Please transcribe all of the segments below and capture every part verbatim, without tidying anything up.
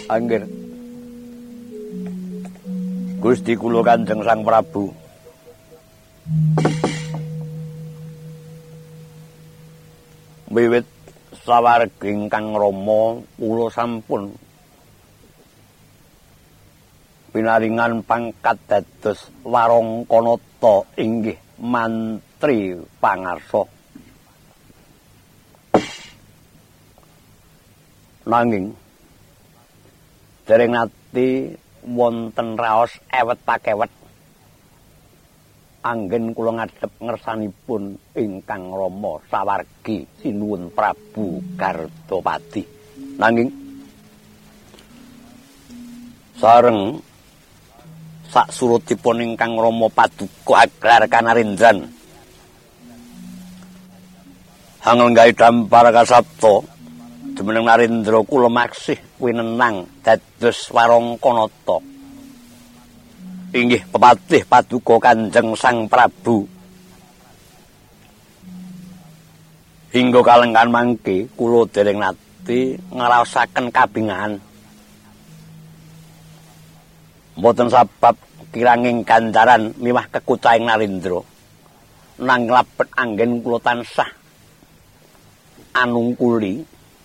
Anggir. Gusti kula Kanjeng Sang Prabu. Wiwit sawargi ingkang Rama kula sampun pinaringan pangkat dados Warangkanata inggih mantri pangarsa. Nanging dereng nate wonten raos ewet pakewet anggen kula ngadhep ngersanipun ingkang Rama sawargi sinuwun Prabu Gardopati. Nanging sareng sak surutipun ingkang Rama Paduka Agrar Kanarendran hangel gawe dampar kasabta jumeneng Narendra kula maksih winenang dados Warangkanata inggih pepatih Paduka Kanjeng Sang Prabu. Hingga kalenggan mangke kula dereng nate ngraosaken kabingahan. Mboten sabab kiranging ganjaran miwah kekucaing Narendra. Nanging labet anggen kula tansah anungkuli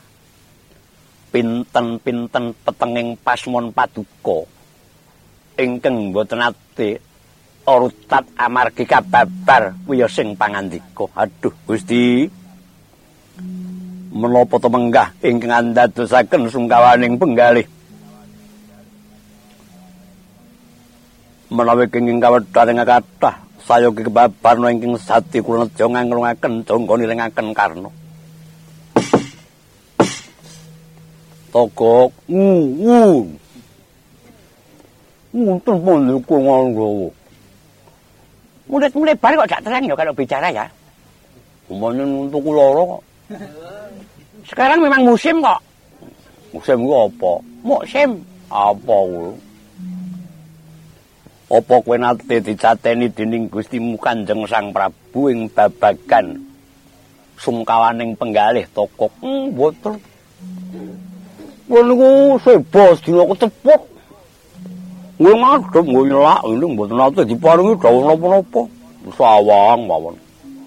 pinten-pinten petenging pasmon Paduka ingkang boten nate urutat amargi kababar wiyosing pangandika. Aduh Gusti, menapa to menggah ingkang andadosaken sungkawaning penggalih menawi kenging kawedaring kathah sayogi kebabarna ingkang sati kula nedya ngangrungaken jangga nirengaken karna togok uh Mungkin pun aku nganggo. Murid-murid baru kok gak terang ya kalau bicara ya. Umpamanya untuk loro kok. Sekarang memang musim kok. Musim ku apa? Musim apa ku? Apa kowe nate dicateni dening Gustimu Kanjeng Sang Prabu ing babagan sungkawaning penggalih tokok? Hmm, mboten. Kuwi niku sebos dina ketepuk. Nggih madhep nggih nyelak ini mboten nate diparingi dawuh napa-napa. Sawang mawon.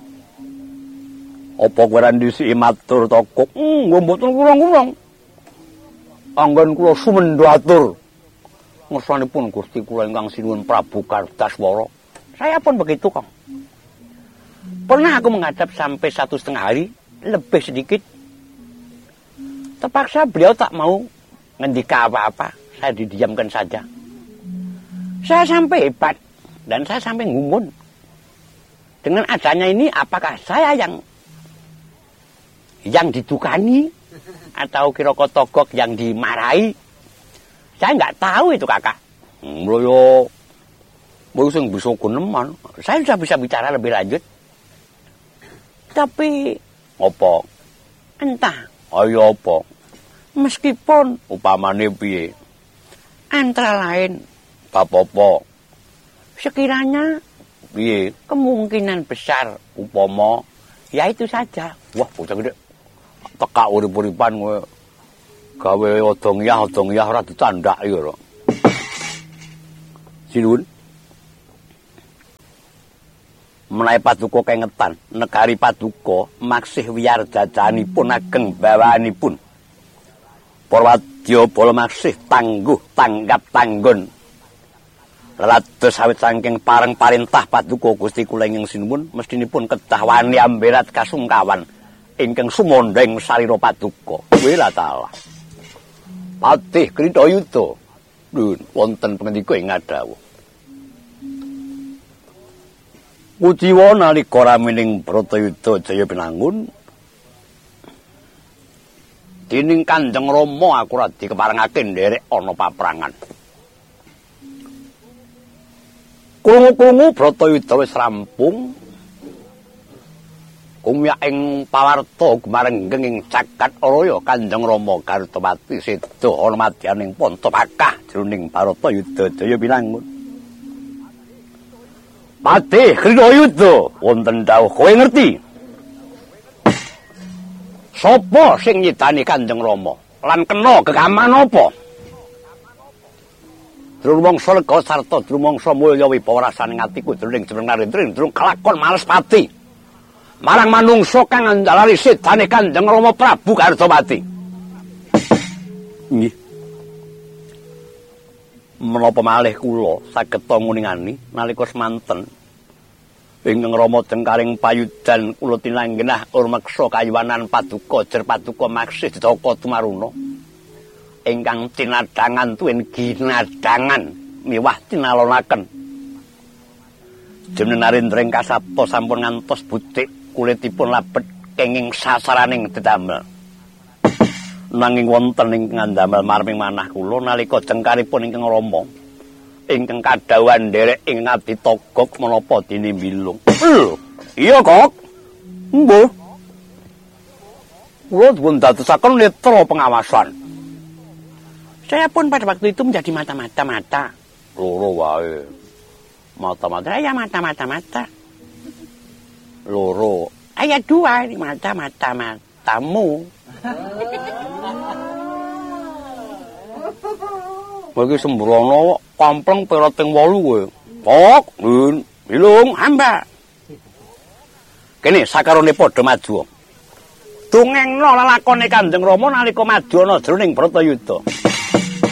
Apa kowe ra ndhisiki matur tokok? Nggih mboten kurang-kurang. Anggen kula sumendho atur. Ngersanipun Gusti kula ingkang sinuwun Prabu Kartaswara. Saya pun begitu, Kang. Pernah aku menghadap sampai satu setengah hari, lebih sedikit. Terpaksa beliau tak mau ngendika apa-apa. Saya didiamkan saja. Saya sampai hebat dan saya sampai ngumun. Dengan adanya ini apakah saya yang yang didukani atau Kiroko Togok yang dimarahi? Saya nggak tahu itu kakak. Mloyo mloyo sing bisa guneman. Saya sudah bisa bicara lebih lanjut. Tapi apa? Entah. Ayo apa? Meskipun upamane piye? Antara lain apa-apa. Sekiranya piye? Kemungkinan besar upama ya itu saja. Wah, bocah gede. Tekak urip-uripan kowe. Gawe odong-yah-odong-yah ora ditandhaki lho. Sinuwun. Menawi Paduka kengetan, negari Paduka maksih wiyar jajanipun ageng bawaanipun. Para wadya bala maksih tangguh tanggap tanggon. Lelados awit saking pareng parintah Paduka Gusti kula ingkang sinuwun mestinipun kedah wani amberat kasungkawan ingkang sumondheng sarira Paduka. Wela taala. Patih Kritayuda lho wonten pangendika ing ngadhawuh. Kuciwa nalika ramining Bratayuda jaya pinangun dening Kanjeng Rama akurat dikeparengake nderek ana paprangan. Krungu-krungu Bratayuda wis rampung kumyak ing pawarta gumarenggeng ing caket Araya Kanjeng Rama Gardopati seda ana madyaning Pontopakah jroning Bratayuda jaya pinangun. Patih Kritayuda wonten dawuh kowe ngerti? Sapa sing nyidani Kanjeng Rama lan kena gegaman apa? Drumangsa lega sarta drumangsa mulya wibawa rasaning atiku jroning jeneng Narendra durung kelakon males pati. Marang manungsa kang andalari sedane Kanjeng Rama Prabu Gardapati. Nggih. Menapa malih kula saged nguningani nalika semanten ingkang Rama Cengkaring payudan kula tinanggenah urmeksa kayuwanan paduka jer paduka maksih Didaka Tumaruna ingkang tinadangan tuwin ginadangan miwah tinalonaken jeneng Narendra ing kasapa sampun ngantos butik kulitipun labet kenging sasaraning dedamel nanging wonten ingkang ndamel marming manah kula nalika jengkaripun ingkang Rama ingkang kadhawan nderek ing ngadi togok menapa dene milung. Iya, Kok. Mbuh. Kula dipun dadosaken netra pengawasan. Saya pun pada waktu itu menjadi mata-mata mata. Loro wae. Mata-mata ya mata-mata mata. Loro. Ayat dua ini mata-mata matamu. Bagi sembrono kompleng peroting wolu kowe. Kok, Lun, Milung, hamba. Kene sakarone padha maju. Dongengno lelakone Kanjeng Rama nalika maju ana jroning Bratayuda.